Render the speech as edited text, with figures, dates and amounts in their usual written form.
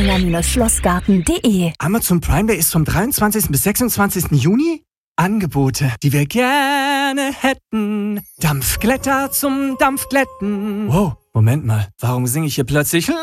schlossgarten.de. Amazon Prime Day ist vom 23. bis 26. Juni. Angebote, die wir gerne hätten. Dampfglätter zum Dampfglätten. Wow, Moment mal, warum singe ich hier plötzlich